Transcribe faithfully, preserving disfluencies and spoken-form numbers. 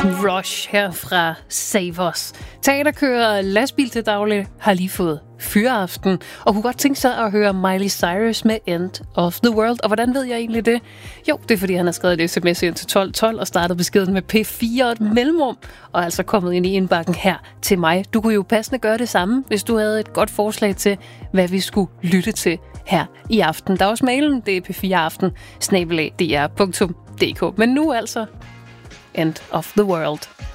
Rush her fra Save Us. Teaterkører lastbil til daglig har lige fået fyreaften, og kunne godt tænke sig at høre Miley Cyrus med End of the World. Og hvordan ved jeg egentlig det? Jo, det er fordi, han har skrevet et sms ind til tolv tolv og startet beskeden med P fire og et mellemrum, og altså kommet ind i indbakken her til mig. Du kunne jo passende gøre det samme, hvis du havde et godt forslag til, hvad vi skulle lytte til her i aften. Der er også mailen, det er p fire aften snabel-a d r punktum d k. Men nu altså End of the World.